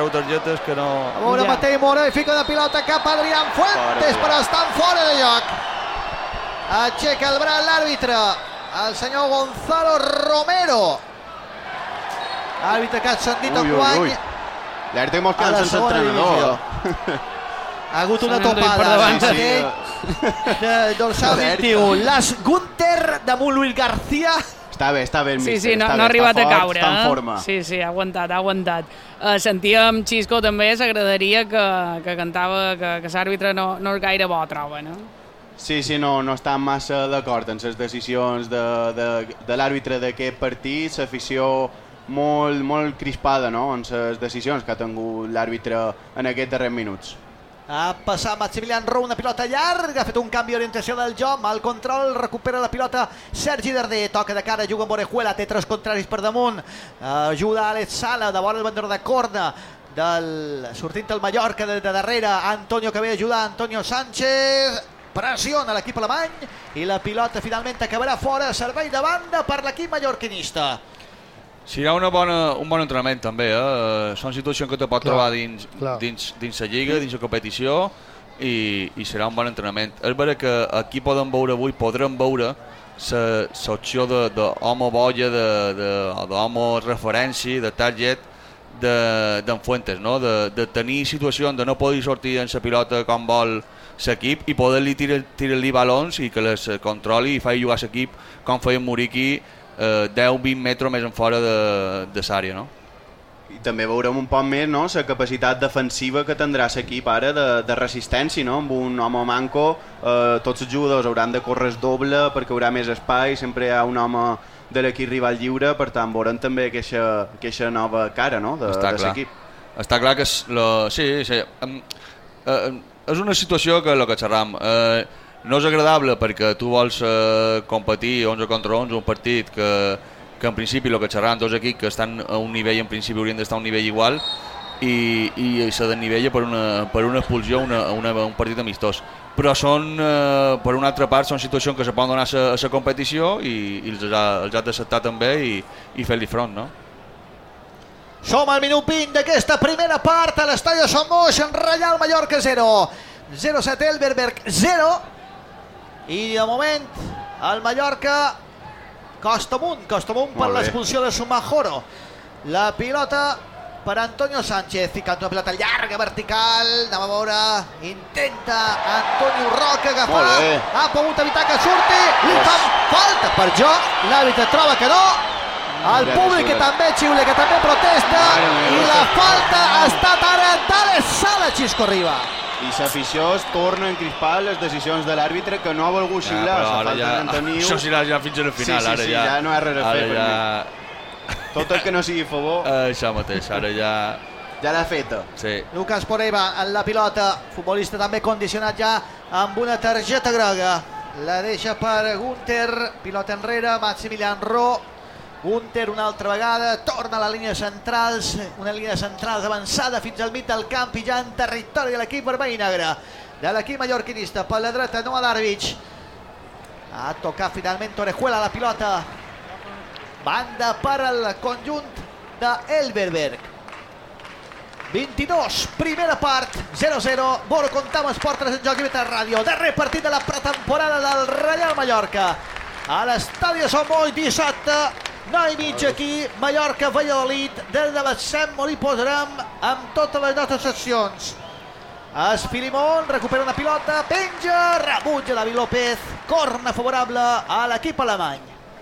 treu targetes que no... A veure, Matei Mora i fica una pilota cap a Adrián Fuentes, però estan fora de lloc. Aixeca el braç l'àrbitre, el senyor Gonzalo Romero. Àrbitre que ha ascendit a guany. L'àrbitre molt cansat sense entrenador. Ha hagut una topada de dorsal 21. Las Gunter damunt Luis García. Està bé, Sí, no ha arribat a caure. Està en forma. Sí, ha aguantat. Sentíem Xisco també, s'agradaria que cantava que l'àrbitre no és gaire bo, troba, no? Sí, no estan massa d'acord en les decisions de l'àrbitre d'aquest partit, l'afició molt crispada, no?, en les decisions que ha tingut l'àrbitre en aquests darrers minuts. Ha passat Maximilian Rou, una pilota llarga, ha fet un canvi d'orientació del joc, mal control, recupera la pilota Sergi Darder, toca de cara, juga amb Orejuela, té 3 contraris per damunt, ajuda Alex Sala, de vora el bandera de corna, sortint el Mallorca de darrere, Antonio que ve a ajudar, Antonio Sánchez, pressiona l'equip alemany i la pilota finalment acabarà fora, servei de banda per l'equip mallorquinista. Serà un bon entrenament també, són situacions que te pot trobar dins la lliga, dins la competició i serà un bon entrenament. És vera que aquí podrem veure l'opció d'home boia, d'home referència, de target d'en Fuentes, no? De tenir situacions de no poder sortir en la pilota com vol l'equip i poder-li tirar-li balons i que les controli i faci jugar l'equip com feia Muriqui 10-20 metres més en fora de l'àrea, no? I també veurem un poc més, no?, la capacitat defensiva que tindrà l'equip ara de resistència, no? Amb un home manco, tots els jugadors hauran de córrer el doble perquè hi haurà més espai, sempre hi ha un home de l'equip rival lliure, per tant veurem també aquesta nova cara, no?, de l'equip. Està clar que és una situació que el que xerram no és agradable perquè tu vols competir 11 contra 11, un partit que en principi el que xerran dos equips que estan a un nivell, en principi haurien d'estar a un nivell igual i se desnivella per una expulsió un partit amistós, però són per una altra part són situacions que se poden donar a la competició i els has d'acceptar també i fer-li front, no? Som al minut 20 d'aquesta primera part a l'estadi Sant Moix, en Reial Mallorca 0-7 Elverberg 0 i de moment el Mallorca costa amunt per l'expulsió de Sumajoro. La pilota per Antonio Sánchez, ficant una pilota llarga, vertical, anem a veure, intenta Antonio Roca agafar, ha pogut evitar que surti, li fan falta per joc, l'àrbitre troba que no, el públic que també xiula, que també protesta i la falta ha estat ara d'Alex Sala, Xisco Riba. I l'afició es torna a encrispar les decisions de l'àrbitre que no ha volgut xiular. Això serà ja fins al final. Sí, ja no hi ha res a fer per mi. Tot el que no sigui a favor... Això mateix, ara ja... Ja l'ha feta. Lucas Poreba en la pilota, futbolista també condicionat ja amb una targeta groga. La deixa per Gunter, pilota enrere, Maximilian Rou. Gunter una altra vegada, torna a la línia centrals, una línia centrals avançada fins al mig del camp i ja en territori de l'equip vermell i negre, de l'equip mallorquinista. Per la dreta Noah Darvic, ha tocat finalment Orejuela la pilota, banda per al conjunt d'Elverberg. 22, primera part, 0-0, Boro comptam Esport 3 en joc i Betra Ràdio, darrer partit de la pretemporada del Reial Mallorca a l'estadi de Sant Moix, dissabte 9:30 aquí, Mallorca-Valladolid. Des de les 7 hi posarem amb totes les nostres seccions. Esfilimón recupera una pilota, penja, rebutja David López, corna favorable a l'equip alemany.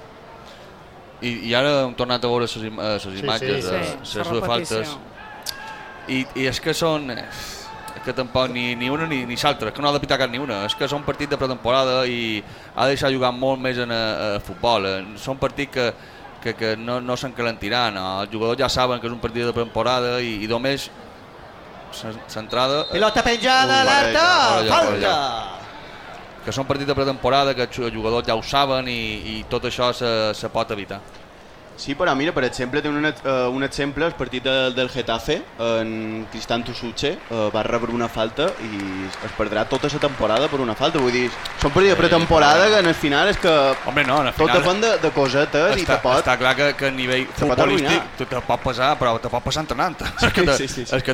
I ara hem tornat a veure les imatges de les dues faltes i és que són que tampoc ni una ni l'altra, que no ha de pitar cap ni una, és que són partits de pretemporada i ha de deixar jugar molt més en futbol, són partits que no s'encalentiran, els jugadors ja saben que és un partit de pretemporada i només centrada... Pilota penjada, alerta, falta! Que són partits de pretemporada, que els jugadors ja ho saben i tot això se pot evitar. Sí, però mira, per exemple, tenim un exemple, el partit del Getafe, en Cristian Tusuche va rebre una falta i es perdrà tota la temporada per una falta. Vull dir, són partits de pretemporada que en el final és que tot depèn de cosetes i te pot... Està clar que a nivell futbolístic te pot passar, però te pot passar entrenant. És que